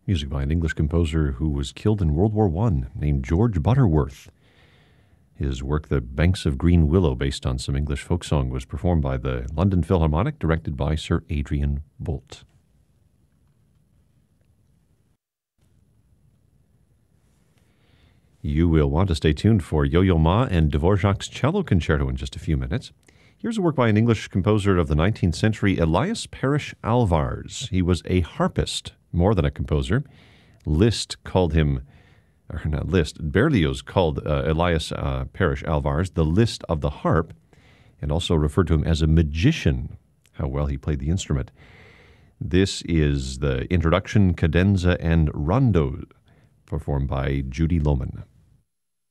music by an English composer who was killed in World War I named George Butterworth. His work, The Banks of Green Willow, based on some English folk song, was performed by the London Philharmonic, directed by Sir Adrian Boult. You will want to stay tuned for Yo-Yo Ma and Dvorak's Cello Concerto in just a few minutes. Here's a work by an English composer of the 19th century, Elias Parrish Alvars. He was a harpist, more than a composer. Berlioz called Elias Parrish Alvars the Liszt of the harp, and also referred to him as a magician, how well he played the instrument. This is the introduction, cadenza, and rondo, performed by Judy Lohman.